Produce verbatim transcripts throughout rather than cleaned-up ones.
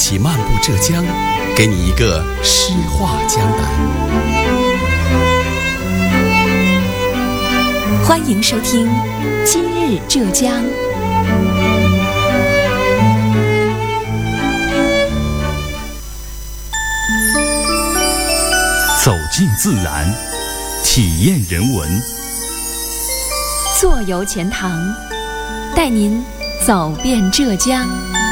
起漫步浙江，给你一个诗画江南。 欢迎收听今日浙江。 走进自然，体验人文， 坐游钱塘，带您走遍浙江。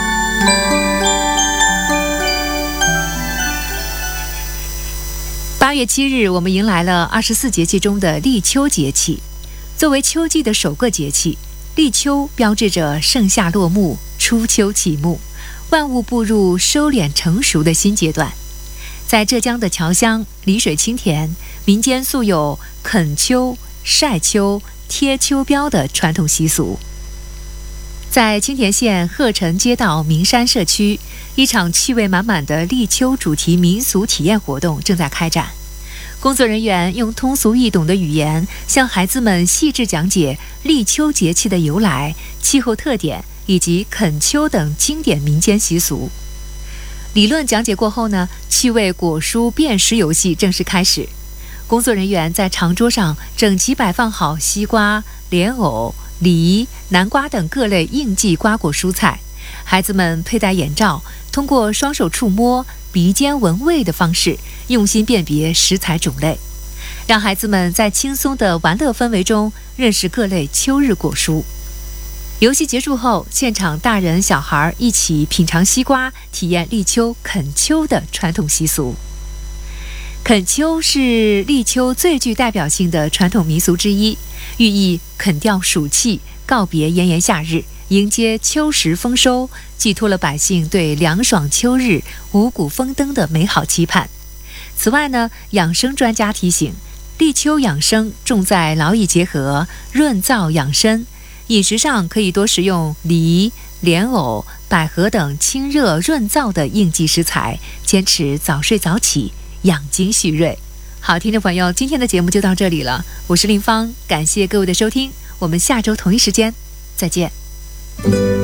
八月七日，我们迎来了二十四节气中的立秋节气。作为秋季的首个节气，立秋标志着盛夏落幕，初秋启幕，万物步入收敛成熟的新阶段。在浙江的侨乡丽水青田，民间素有垦秋、晒秋、贴秋膘的传统习俗。在青田县鹤城街道名山社区，一场趣味满满的立秋主题民俗体验活动正在开展。工作人员用通俗易懂的语言，向孩子们细致讲解立秋节气的由来、气候特点以及垦秋等经典民间习俗。理论讲解过后呢，趣味果蔬辨识游戏正式开始。工作人员在长桌上整齐摆放好西瓜、莲藕、梨、南瓜等各类应季瓜果蔬菜。孩子们佩戴眼罩，通过双手触摸、鼻尖闻味的方式，用心辨别食材种类，让孩子们在轻松的玩乐氛围中认识各类秋日果蔬。游戏结束后，现场大人小孩一起品尝西瓜，体验立秋垦秋的传统习俗。垦秋是立秋最具代表性的传统民俗之一，寓意垦掉暑气，告别炎炎夏日，迎接秋实丰收，寄托了百姓对凉爽秋日、五谷丰登的美好期盼。此外呢，养生专家提醒，立秋养生重在劳逸结合，润燥养生。饮食上可以多食用梨、莲藕、百合等清热润燥的应季食材，坚持早睡早起，养精蓄锐。好，听众朋友，今天的节目就到这里了，我是林芳，感谢各位的收听，我们下周同一时间再见。